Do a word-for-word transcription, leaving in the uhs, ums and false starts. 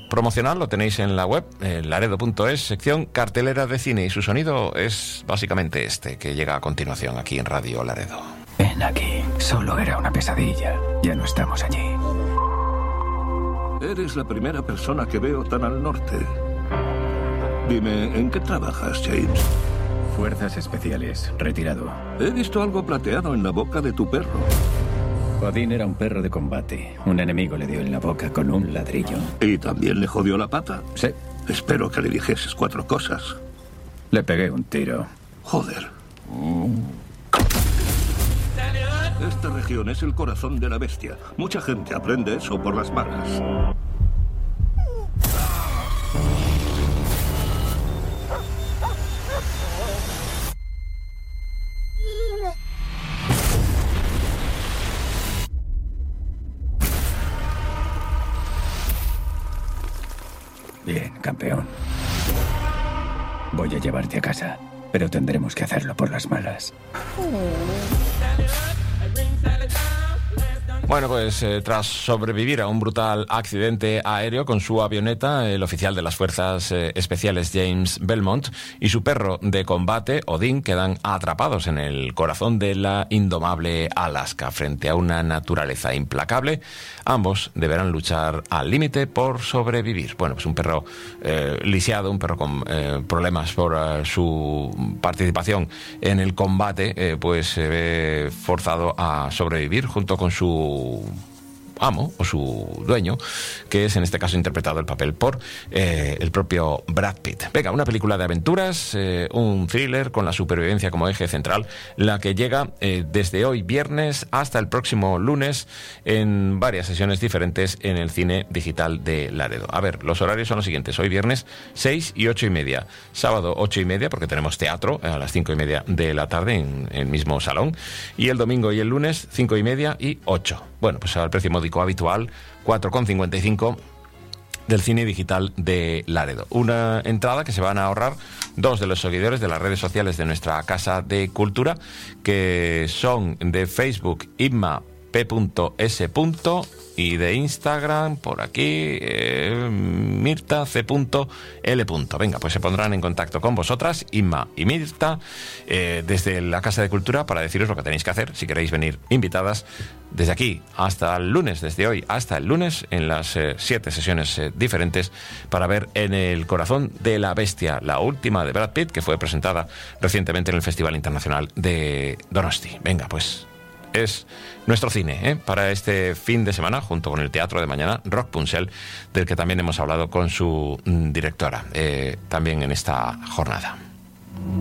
promocional lo tenéis en la web, en laredo punto es, sección cartelera de cine, y su sonido es básicamente este, que llega a continuación aquí en Radio Laredo. Ven aquí, solo era una pesadilla, ya no estamos allí. Eres la primera persona que veo tan al norte. Dime, ¿en qué trabajas, James? Fuerzas especiales, retirado. He visto algo plateado en la boca de tu perro. Odín era un perro de combate. Un enemigo le dio en la boca con un ladrillo. ¿Y también le jodió la pata? Sí. Espero que le dijeses cuatro cosas. Le pegué un tiro. Joder. Esta región es el corazón de la bestia. Mucha gente aprende eso por las malas. Bien, campeón. Voy a llevarte a casa, pero tendremos que hacerlo por las malas. Bueno, pues eh, tras sobrevivir a un brutal accidente aéreo con su avioneta, el oficial de las Fuerzas eh, Especiales James Belmont y su perro de combate, Odín, quedan atrapados en el corazón de la indomable Alaska. Frente a una naturaleza implacable, ambos deberán luchar al límite por sobrevivir. Bueno, pues un perro eh, lisiado, un perro con eh, problemas por uh, su participación en el combate, eh, pues se ve forzado a sobrevivir junto con su amo o su dueño, que es en este caso interpretado el papel por eh, el propio Brad Pitt. Venga, una película de aventuras, eh, un thriller con la supervivencia como eje central, la que llega eh, desde hoy viernes hasta el próximo lunes en varias sesiones diferentes en el cine digital de Laredo. A ver, los horarios son los siguientes: hoy viernes seis y ocho y media, sábado ocho y media porque tenemos teatro a las cinco y media de la tarde en el mismo salón, y el domingo y el lunes cinco y media y ocho. Bueno, pues al precio módico habitual, cuatro con cincuenta y cinco del cine digital de Laredo. Una entrada que se van a ahorrar dos de los seguidores de las redes sociales de nuestra Casa de Cultura, que son de Facebook Inma P S. y de Instagram, por aquí, eh, Mirta C L. Venga, pues se pondrán en contacto con vosotras, Inma y Mirta, eh, desde la Casa de Cultura, para deciros lo que tenéis que hacer si queréis venir invitadas desde aquí hasta el lunes, desde hoy hasta el lunes, en las eh, siete sesiones eh, diferentes, para ver En el corazón de la bestia, la última de Brad Pitt, que fue presentada recientemente en el Festival Internacional de Donosti. Venga, pues es nuestro cine ¿eh? para este fin de semana, junto con el teatro de mañana, Rock Punxel, del que también hemos hablado con su mm, directora, eh, también en esta jornada.